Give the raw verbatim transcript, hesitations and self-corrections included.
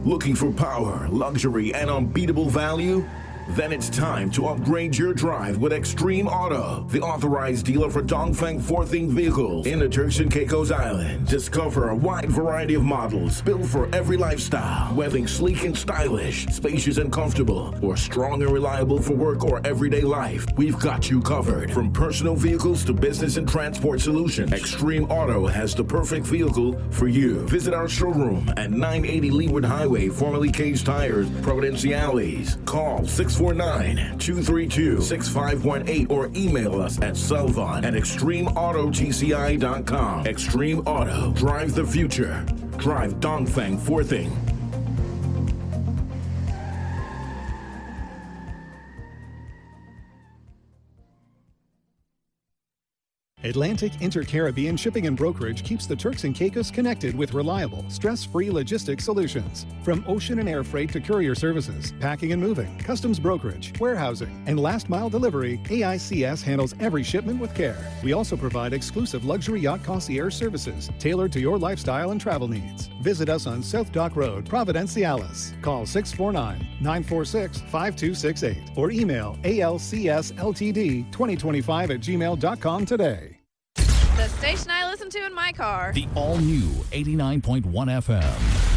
Looking for power, luxury, and unbeatable value? Then it's time to upgrade your drive with Extreme Auto, the authorized dealer for Dongfeng four-thing vehicles in the Turks and Caicos Islands. Discover a wide variety of models built for every lifestyle, whether sleek and stylish, spacious and comfortable, or strong and reliable for work or everyday life. We've got you covered. From personal vehicles to business and transport solutions, Extreme Auto has the perfect vehicle for you. Visit our showroom at nine eighty Leeward Highway, formerly Case Tires, Providenciales. Call six four nine, two three two, six five one eight or email us at Selvon at extreme auto t c i dot com. Extreme Auto. Drive the future. Drive Dongfeng four-thing. Atlantic Inter-Caribbean Shipping and Brokerage keeps the Turks and Caicos connected with reliable, stress-free logistics solutions. From ocean and air freight to courier services, packing and moving, customs brokerage, warehousing, and last-mile delivery, A I C S handles every shipment with care. We also provide exclusive luxury yacht concierge services tailored to your lifestyle and travel needs. Visit us on South Dock Road, Providenciales. Call six four nine, nine four six, five two six eight or email A L C S L T D twenty twenty-five at gmail dot com today. The station I listen to in my car. The all-new eighty-nine point one F M.